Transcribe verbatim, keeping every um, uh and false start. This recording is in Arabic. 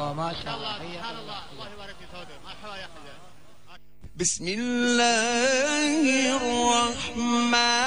الله ما شاء الله سبحان الله. الله يبارك في ثوبه. مرحبا يا أخي. بسم الله الرحمن